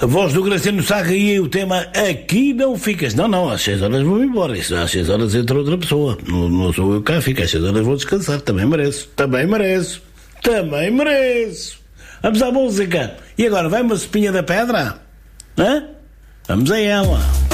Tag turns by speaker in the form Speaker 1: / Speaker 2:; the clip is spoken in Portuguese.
Speaker 1: A voz do Graciano Sá e o tema Aqui Não Ficas. Não, às 6 horas vou embora. Isso, às 6 horas entra outra pessoa. Não sou eu cá, fico às 6 horas vou descansar. Também mereço. Vamos à música. E agora, vai uma espinha da pedra? Hã? Vamos a ela.